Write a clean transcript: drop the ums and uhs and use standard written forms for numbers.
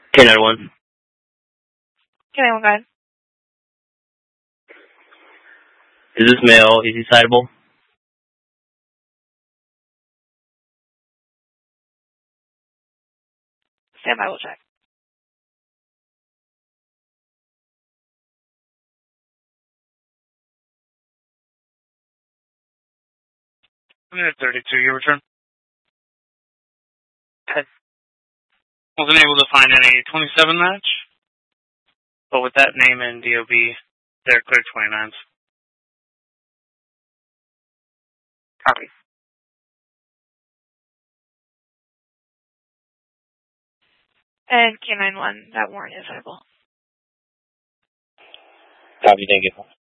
K91. K91, go ahead. Is this male? Is he citable? Stand by, we'll check. Minute 32, your return. Okay. Wasn't able to find any 27 match, but with that name and DOB, they're clear 29s. Copy. And K91, that warrant is citable. Copy, thank you.